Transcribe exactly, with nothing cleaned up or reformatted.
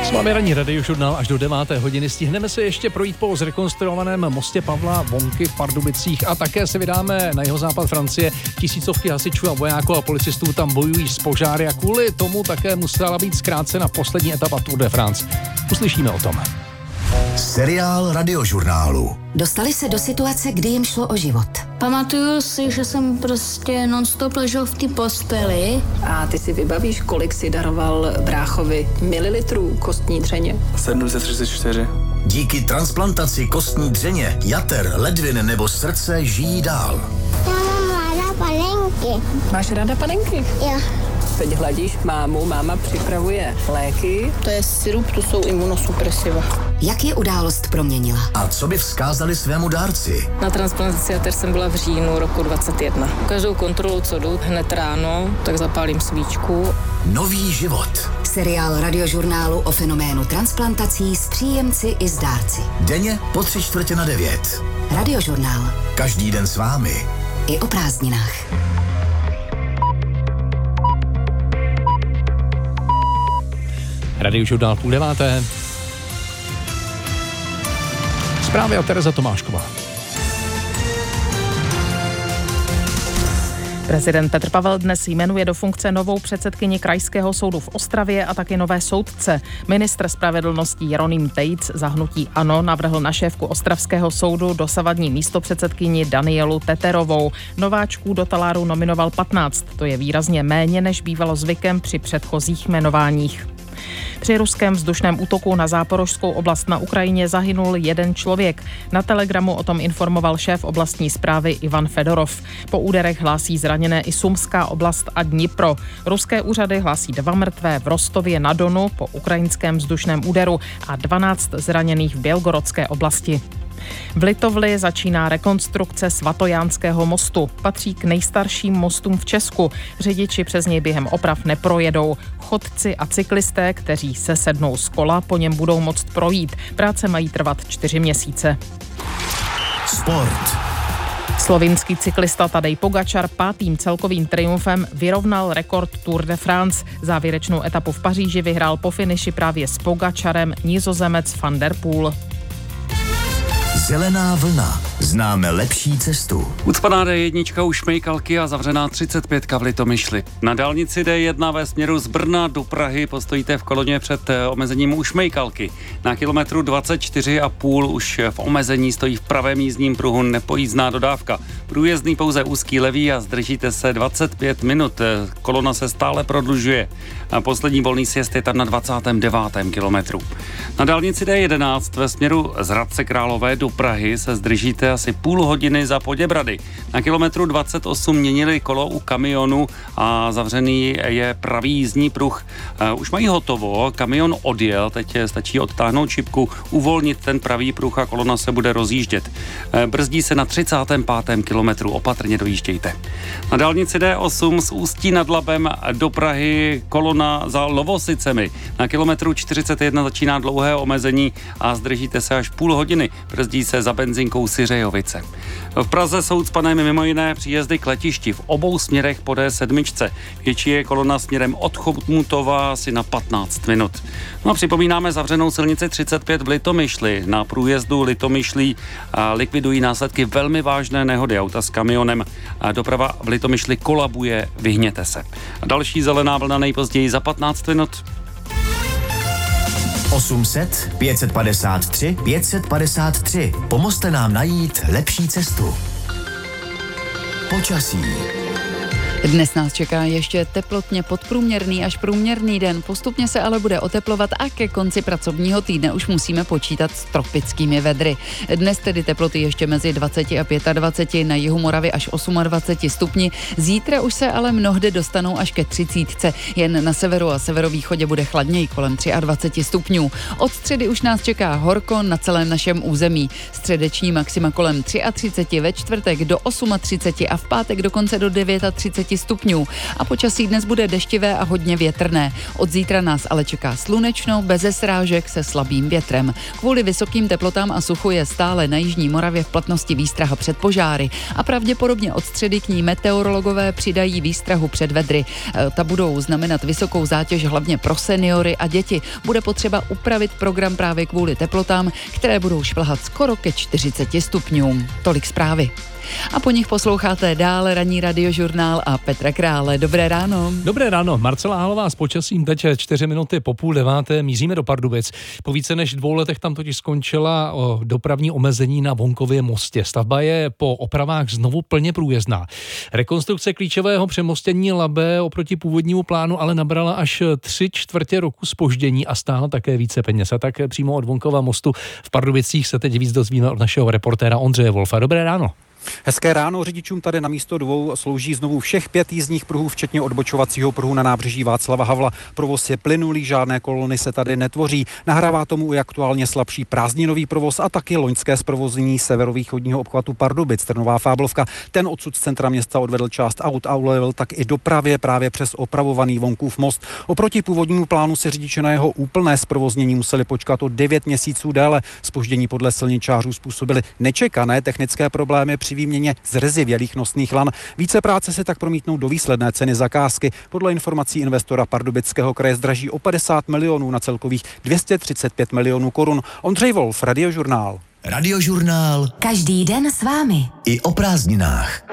S vámi ranní radiožurnál až do deváté hodiny. Stihneme se ještě projít po zrekonstruovaném mostě Pavla Vonky v Pardubicích a také se vydáme na jihozápad Francie. Tisícovky hasičů a vojáků a policistů tam bojují s požáry a kvůli tomu také musela být zkrácena poslední etapa Tour de France. Uslyšíme o tom. Seriál radiožurnálu. Dostali se do situace, kdy jim šlo o život. Pamatuju si, že jsem prostě non-stop ležel v té posteli. A ty si vybavíš, kolik si daroval bráchovi mililitrů kostní dřeně? sedm set třicet čtyři. Díky transplantaci kostní dřeně, jater, ledvin nebo srdce žijí dál. Já mám ráda panenky. Máš ráda panenky? Jo. Teď hladíš mámu, máma připravuje léky. To je sirup, to jsou imunosupresiva. Jak je událost proměnila? A co by vzkázali svému dárci? Na transplantaci jater jsem byla v říjnu roku dvacet jedna. Každou kontrolu, co jdu hned ráno, tak zapálím svíčku. Nový život. Seriál radiožurnálu o fenoménu transplantací s příjemci i s dárci. Denně po tři čtvrtě na devět. Radiožurnál. Každý den s vámi. I o prázdninách. Radiožurnál půl deváté. Zprávy a Tereza Tomášková. Prezident Petr Pavel dnes jmenuje do funkce novou předsedkyni Krajského soudu v Ostravě a taky nové soudce. Ministr spravedlnosti Jeroným Tejc za hnutí ANO navrhl na šéfku Ostravského soudu dosavadní místopředsedkyni Danielu Teterovou. Nováčků do taláru nominoval patnáct, to je výrazně méně, než bývalo zvykem při předchozích jmenováních. Při ruském vzdušném útoku na záporožskou oblast na Ukrajině zahynul jeden člověk. Na Telegramu o tom informoval šéf oblastní správy Ivan Fedorov. Po úderech hlásí zraněné i Sumská oblast a Dnipro. Ruské úřady hlásí dva mrtvé v Rostově na Donu po ukrajinském vzdušném úderu a dvanáct zraněných v Bělgorodské oblasti. V Litovli začíná rekonstrukce Svatojánského mostu. Patří k nejstarším mostům v Česku. Řidiči přes něj během oprav neprojedou. Chodci a cyklisté, kteří se sednou z kola, po něm budou moct projít. Práce mají trvat čtyři měsíce. Sport. Slovinský cyklista Tadej Pogačar pátým celkovým triumfem vyrovnal rekord Tour de France. Závěrečnou etapu v Paříži vyhrál po finiši právě s Pogačarem Nizozemec Van der Poel. Zelená vlna. Známe lepší cestu. Ucpaná D jedna u Šmejkalky a zavřená třicet pětka v Litomyšli. Na dálnici D jedna ve směru z Brna do Prahy postojíte v koloně před omezením u Šmejkalky. Na kilometru dvacet čtyři a půl už v omezení stojí v pravém jízdním pruhu nepojízdná dodávka. Průjezdný pouze úzký levý a zdržíte se dvacet pět minut. Kolona se stále prodlužuje. A poslední volný sjezd je tam na dvacátém devátém kilometru. Na dálnici D jedenáct ve směru z Hradce Králové do Prahy se zdržíte asi půl hodiny za Poděbrady. Na kilometru dvacet osm měnili kolo u kamionu a zavřený je pravý jízdní pruh. Uh, už mají hotovo, kamion odjel, teď stačí odtáhnout šipku, uvolnit ten pravý pruh a kolona se bude rozjíždět. Uh, brzdí se na třicátém pátém kilometru, opatrně dojíždějte. Na dálnici D osm z Ústí nad Labem do Prahy kolona za Lovosicemi. Na kilometru čtyřicet jedna začíná dlouhé omezení a zdržíte se až půl hodiny. Brzdí se za benzinkou Syřejovice. V Praze jsou ucpané mimo jiné příjezdy k letišti v obou směrech po D sedm. Větší je kolona směrem od Chomutova asi na patnáct minut. No a připomínáme zavřenou silnici třicet pět v Litomyšli. Na průjezdu Litomyšlí likvidují následky velmi vážné nehody auta s kamionem. A doprava v Litomyšli kolabuje, vyhněte se. A další zelená vlna nejpozději za patnáct minut. osm set, pět set padesát tři, pět set padesát tři. Pomozte nám najít lepší cestu. Počasí. Dnes nás čeká ještě teplotně podprůměrný až průměrný den, postupně se ale bude oteplovat a ke konci pracovního týdne už musíme počítat s tropickými vedry. Dnes tedy teploty ještě mezi dvacet a dvacet pět, na jihu Moravy až dvacet osm stupni. Zítra už se ale mnohde dostanou až ke třicítce, jen na severu a severovýchodě bude chladněji kolem dvacet tři stupňů. Od středy už nás čeká horko na celém našem území. Středeční maxima kolem třicet tři, ve čtvrtek do třicet osm a v pátek dokonce do třicet devět devíti stupňů. A počasí dnes bude deštivé a hodně větrné. Od zítra nás ale čeká slunečno, beze srážek se slabým větrem. Kvůli vysokým teplotám a suchu je stále na jižní Moravě v platnosti výstraha před požáry a pravděpodobně od středy k ní meteorologové přidají výstrahu před vedry. Ta budou znamenat vysokou zátěž hlavně pro seniory a děti. Bude potřeba upravit program právě kvůli teplotám, které budou šplhat skoro ke čtyřiceti stupňům. Tolik zprávy. A po nich posloucháte dál ranní radiožurnál a Petra Krále. Dobré ráno. Dobré ráno. Marcela Hálová s počasím teď čtyři minuty po půl deváté míříme do Pardubic. Po více než dvou letech tam totiž skončila o dopravní omezení na Vonkově mostě. Stavba je po opravách znovu plně průjezdná. Rekonstrukce klíčového přemostění Labe oproti původnímu plánu ale nabrala až tři čtvrtě roku zpoždění a stála také více peněz. A tak přímo od Vonkova mostu v Pardubicích se teď víc dozvíme od našeho reportéra Ondřeje Wolfa. Dobré ráno. Hezké ráno, řidičům tady na místo dvou slouží znovu všech pět jízdních pruhů, včetně odbočovacího pruhu na nábřeží Václava Havla. Provoz je plynulý, žádné kolony se tady netvoří. Nahrává tomu i aktuálně slabší prázdninový provoz a taky loňské zprovoznění severovýchodního obchvatu Pardubic. Trnová Fáblovka, ten odsud z centra města odvedl část aut a ulevil tak i dopravě právě přes opravovaný Vonkův most. Oproti původnímu plánu se řidiči na jeho úplné zprovoznění museli počkat o devět měsíců déle. Zpoždění podle silničářů způsobily nečekané technické problémy při výměně zrezivělých nosných lan. Více práce se tak promítnou do výsledné ceny zakázky. Podle informací investora Pardubického kraje zdraží o padesát milionů na celkových dvě stě třicet pět milionů korun. Ondřej Wolf, Radiožurnál. Radiožurnál. Každý den s vámi. I o prázdninách.